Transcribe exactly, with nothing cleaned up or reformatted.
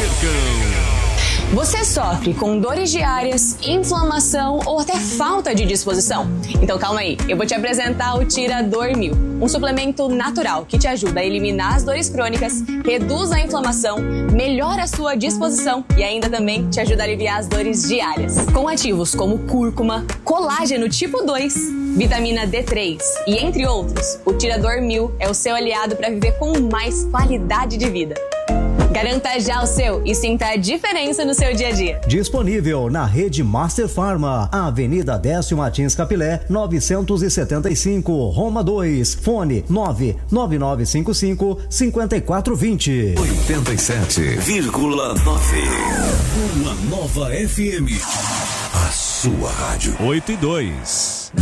percam. Você sofre com dores diárias, inflamação ou até falta de disposição? Então calma aí, eu vou te apresentar o Tirador Mil, um suplemento natural que te ajuda a eliminar as dores crônicas, reduz a inflamação, melhora a sua disposição e ainda também te ajuda a aliviar as dores diárias. Com ativos como cúrcuma, colágeno tipo dois, vitamina D três e entre outros, o Tirador Mil é o seu aliado para viver com mais qualidade de vida. Garanta já o seu e sinta a diferença no seu dia a dia. Disponível na rede Master Pharma, Avenida Décio Martins Capilé, novecentos e setenta e cinco, Roma dois. Fone nove nove nove cinco cinco, cinco quatro dois zero. oitenta e sete vírgula nove. Uma nova F M. A sua rádio. oito e dois.